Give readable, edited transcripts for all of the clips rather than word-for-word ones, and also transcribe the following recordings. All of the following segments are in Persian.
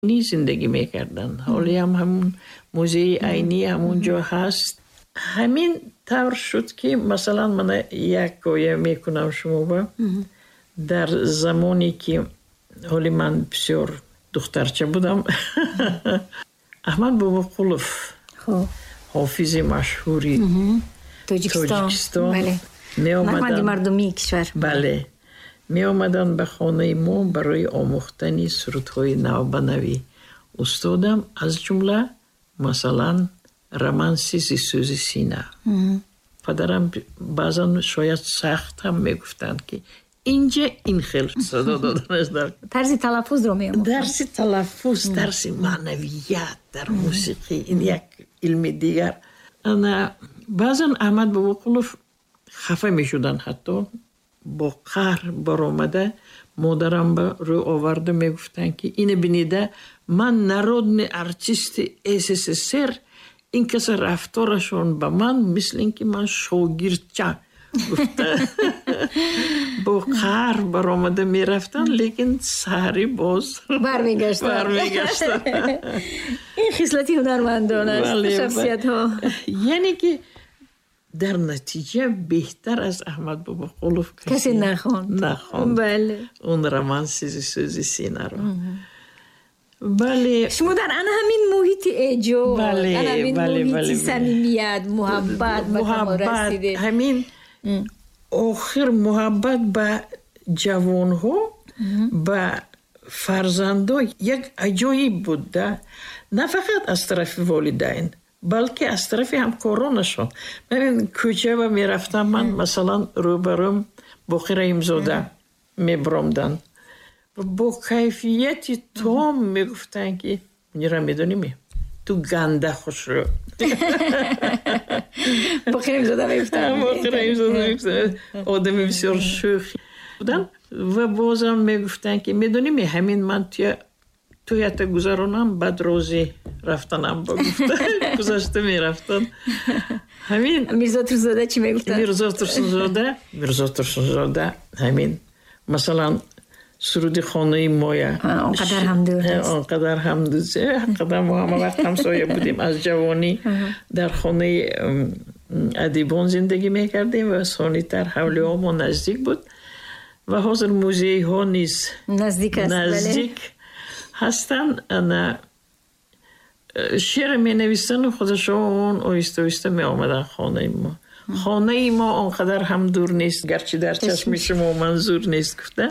نی زندگی میکردن. حالی همون موزه عینی همونجا هست. همین طور شد که مثلا من یک گویه میکنم شما با در زمانی که حالی من بسیار دخترچه بودم احمد باباقلوف حافظ مشهوری تاجیکستان می آمدن مردمی کشور بله می آمدن به خانه ما برای آموختن سرودهای نوبنوی. استادم از جمله مثلا رومانسیز سوزی سینه. پدرم بعضا شاید سخت هم میگفتن که اینجا این خیلی صدا دادنش در طرز تلفظ رو میاموختن. درس تلفظ، درس معنویت در موسیقی، این یک علم دیگر. انا بعضا احمد باباقلوف خفه میشدن، حتی با قهر برآمده مادرم به رو آورده میگفتن که اینو بینیده من народный ارتیست SSSR این کس رفتارشون به من مثل اینکه من شاگردچه گفته با قهر برآمده میرفتن، لیکن سحری باز برمیگشتن. این خصلتی هنرمندان است، شخصیت ها. یعنی که در نتیجه بهتر از احمد باباقلوف کسی نخوند. بله. اون رومانسیز سوزی سینه رو. بله. شما در همین محیط ایجو، بله. همین محیط صمیمیت، محبت به شما رسیده. همین آخر محبت به جوان ها، به فرزندان یک عجایب بوده، نه فقط از طرف والدین بلکه از طرف همکارانشون. من کوچه و میرفتم، من مثلا روبروم بخیر ایمزاده میبرامدن و با کیفیتی تام میگفتن که میره میدونی تو گنده خوش رو بخیر ایمزاده میگفتن. بخیر ایمزاده میگفتن آدم بسیار شوخی بودن و بازم میگفتن که میدونی همین من توی تا گذرانم بعد روزی رفتنم با گفته گذشته میرفتن. همین میرزا ترسونزاده چی میگفتن؟ میرزا ترسونزاده همین مثلا سرود خانه مایه آنقدر هم دور هست، آنقدر هم دور قدم ما همه وقت همسایه بودیم از جوانی در خانه ادیبان زندگی میکردیم و ثانی تر حولی ها ما نزدیک بود و حاضر موزه ها نیز نزدیک هستن. انا شعر می نویسن و خودشون آیسته آیسته می آمدن خانه ما. خانه ما آنقدر هم دور نیست، گرچه در چشم شما منظور نیست گفته.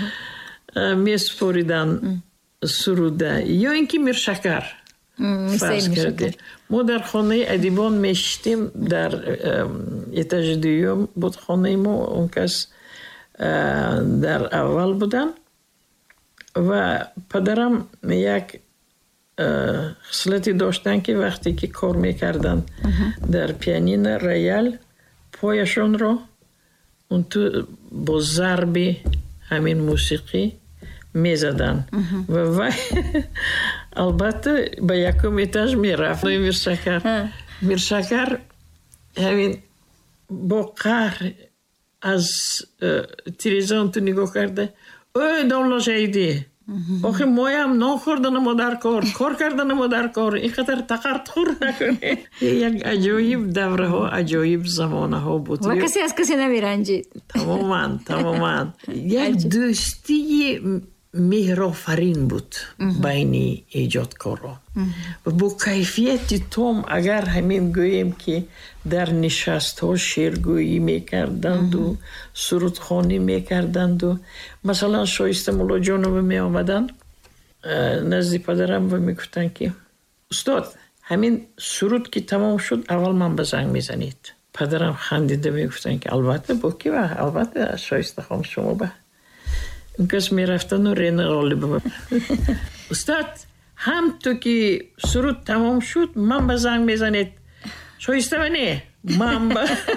می سپاریدن سروده یا اینکه میرشکر فرض کرده. ما در خانه ادیبان میشتیم، در ایتاژ دوم بود خانه ما، اون کس در اول بودن و پدرم یک خصلتی داشتن که وقتی که کار میکردن در پیانین ریال پایشون رو اون تو با ضرب همین موسیقی میزدن و البته به یکم ایتاژ میرفت. میرشکر همین با قهر از تلویزیون تو نگاه کرده، اوه داملا شهیدی آخه مایم نان خوردن ما در کار کردن ما در کار، این قدر تقرط خور نکنه. یک عجایب دوره ها، عجایب زمانه ها بود و کسی از کسی نمیرنجید. تماما یک دوستی مهرآفرین بود بین ایجادکاران و با کیفیت تام. اگر همین گوییم که در نشست ها شعرگویی میکردند و سرودخوانی میکردند و مثلا شایسته مولا جانو می آمدن نزد پدرم و میگفتن که استاد همین سرود که تمام شد اول من به زنگ میزنید. پدرم خندیده میگفتن که البته با کی؟ و البته شایسته خانم شما به اون کس می رفتن و رین غالب استاد هم تو که سرود تمام شد من به زنگ میزنید شایسته بنی من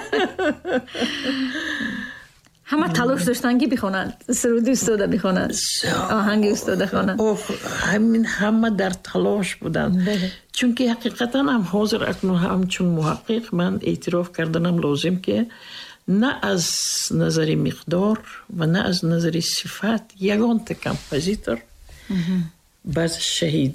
همه تلاش داشتن که بخونند سرود استاده بخونند، آهنگ استاده خوانند. همین همه در تلاش بودن. چون که حقیقتا هم حاضر اکنون هم چون محقق من اعتراف کردنم لازم که نه از نظر مقدار و نه از نظر صفت یگان کمپوزیتور بعض شهید